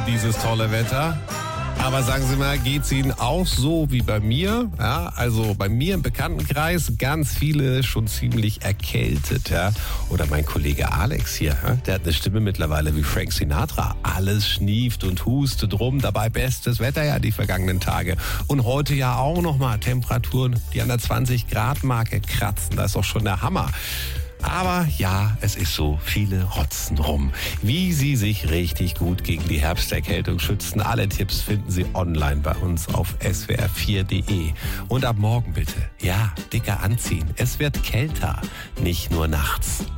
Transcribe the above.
dieses tolle Wetter. Aber sagen Sie mal, geht's Ihnen auch so wie bei mir? Ja, also bei mir im Bekanntenkreis ganz viele schon ziemlich erkältet. Ja? Oder mein Kollege Alex hier, ja? Der hat eine Stimme mittlerweile wie Frank Sinatra. Alles schnieft und hustet rum. Dabei bestes Wetter ja die vergangenen Tage. Und heute ja auch nochmal Temperaturen, die an der 20-Grad-Marke kratzen. Das ist doch schon der Hammer. Aber ja, es ist so, viele rotzen rum. Wie Sie sich richtig gut gegen die Herbsterkältung schützen, alle Tipps finden Sie online bei uns auf swr4.de. Und ab morgen bitte, ja, dicker anziehen. Es wird kälter, nicht nur nachts.